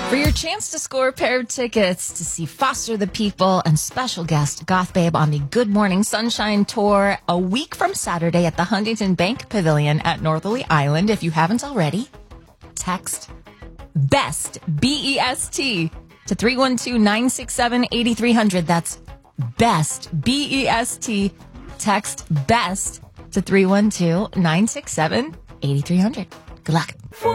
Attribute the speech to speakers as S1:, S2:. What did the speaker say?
S1: For your chance to score a pair of tickets to see Foster the People and special guest Goth Babe on the Good Morning Sunshine Tour a week from Saturday at the Huntington Bank Pavilion at Northerly Island, if you haven't already, text BEST, B-E-S-T, to 312-967-8300. That's BEST, B-E-S-T. Text BEST to 312-967-8300. Good luck.